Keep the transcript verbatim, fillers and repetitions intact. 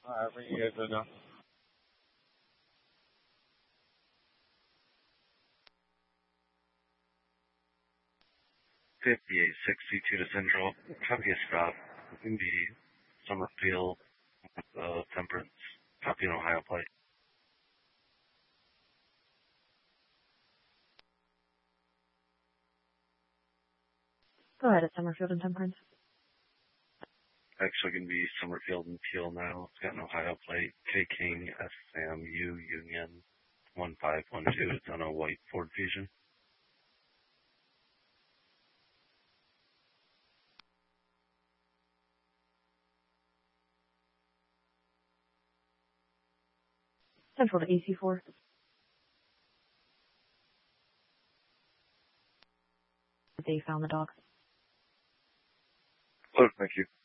Alright, bring you guys in now. fifty-eight sixty-two to Central. Copy a stop in the Summerfield, uh, Temperance. Copy an Ohio plate. Go ahead at Summerfield and Temperance. Actually going to be Summerfield and Teal now. It's got an Ohio plate. K King S M U Union one five one two. It's on a white Ford Fusion. Central to A C four. They found the dog. Oh, thank you.